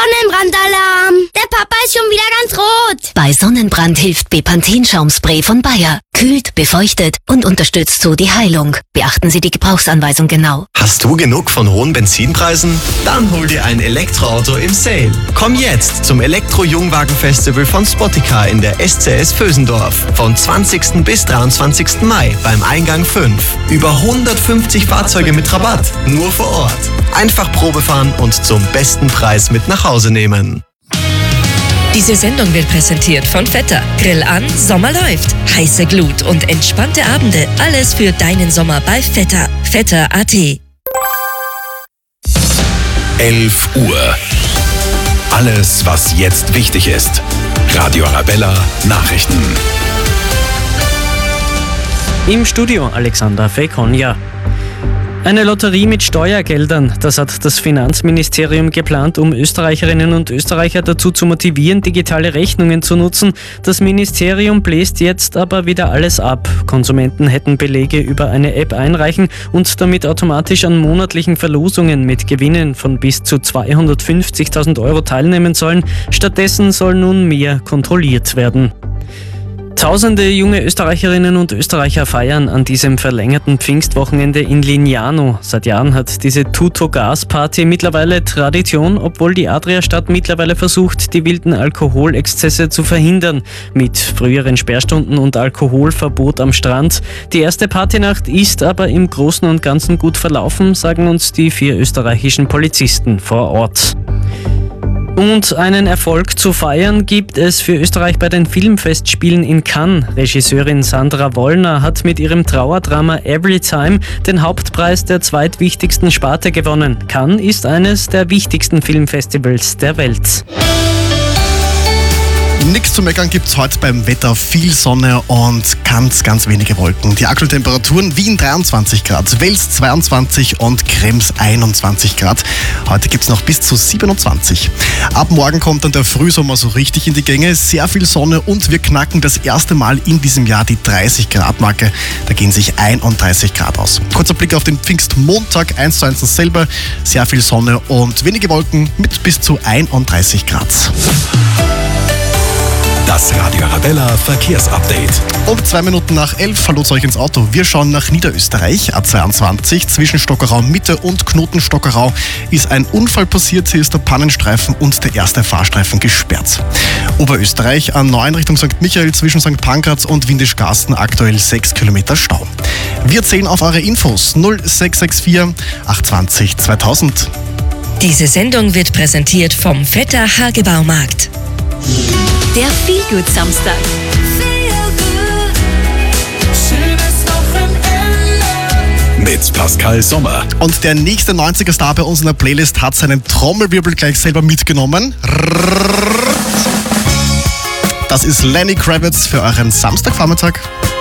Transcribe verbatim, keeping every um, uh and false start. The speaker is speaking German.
Sonnenbrandalarm. Der Papa ist schon wieder ganz rot. Bei Sonnenbrand hilft Bepanthen-Schaumspray von Bayer. Kühlt, befeuchtet und unterstützt so die Heilung. Beachten Sie die Gebrauchsanweisung genau. Hast du genug von hohen Benzinpreisen? Dann hol dir ein Elektroauto im Sale. Komm jetzt zum Elektro-Jungwagen-Festival von Spotica in der S C S Vösendorf. Von zwanzigsten bis dreiundzwanzigsten Mai beim Eingang fünf. Über hundertfünfzig Fahrzeuge mit Rabatt. Nur vor Ort. Einfach Probe fahren und zum besten Preis mit nach Hause nehmen. Diese Sendung wird präsentiert von Vetter. Grill an, Sommer läuft. Heiße Glut und entspannte Abende. Alles für deinen Sommer bei Vetter. Vetter punkt a t. elf Uhr. Alles, was jetzt wichtig ist. Radio Arabella Nachrichten. Im Studio Alexander Fekonja. Eine Lotterie mit Steuergeldern, das hat das Finanzministerium geplant, um Österreicherinnen und Österreicher dazu zu motivieren, digitale Rechnungen zu nutzen. Das Ministerium bläst jetzt aber wieder alles ab. Konsumenten hätten Belege über eine App einreichen und damit automatisch an monatlichen Verlosungen mit Gewinnen von bis zu zweihundertfünfzigtausend Euro teilnehmen sollen. Stattdessen soll nun mehr kontrolliert werden. Tausende junge Österreicherinnen und Österreicher feiern an diesem verlängerten Pfingstwochenende in Lignano. Seit Jahren hat diese Tuto-Gas-Party mittlerweile Tradition, obwohl die Adria-Stadt mittlerweile versucht, die wilden Alkoholexzesse zu verhindern. Mit früheren Sperrstunden und Alkoholverbot am Strand. Die erste Partynacht ist aber im Großen und Ganzen gut verlaufen, sagen uns die vier österreichischen Polizisten vor Ort. Und einen Erfolg zu feiern gibt es für Österreich bei den Filmfestspielen in Cannes. Regisseurin Sandra Wollner hat mit ihrem Trauerdrama Everytime den Hauptpreis der zweitwichtigsten Sparte gewonnen. Cannes ist eines der wichtigsten Filmfestivals der Welt. Nichts zu meckern gibt's heute beim Wetter. Viel Sonne und ganz, ganz wenige Wolken. Die aktuellen Temperaturen: Wien dreiundzwanzig Grad, Wels zweiundzwanzig und Krems einundzwanzig Grad. Heute gibt's noch bis zu siebenundzwanzig. Ab morgen kommt dann der Frühsommer so richtig in die Gänge. Sehr viel Sonne und wir knacken das erste Mal in diesem Jahr die dreißig Grad Marke. Da gehen sich einunddreißig Grad aus. Kurzer Blick auf den Pfingstmontag, eins zu eins dasselbe. Sehr viel Sonne und wenige Wolken mit bis zu einunddreißig Grad. Das Radio Arabella Verkehrsupdate. Um zwei Minuten nach elf verlot euch ins Auto. Wir schauen nach Niederösterreich. A zweiundzwanzig zwischen Stockerau Mitte und Knoten-Stockerau ist ein Unfall passiert. Hier ist der Pannenstreifen und der erste Fahrstreifen gesperrt. Oberösterreich A neun Richtung Sankt Michael zwischen Sankt Pankraz und Windischgarsten aktuell sechs Kilometer Stau. Wir zählen auf eure Infos null sechs sechs vier acht zwei null zweitausend. Diese Sendung wird präsentiert vom Vetter Hagebaumarkt. Der Feelgood-Samstag. Mit Pascal Sommer. Und der nächste neunziger-Star bei uns in der Playlist hat seinen Trommelwirbel gleich selber mitgenommen. Das ist Lenny Kravitz für euren Samstagvormittag.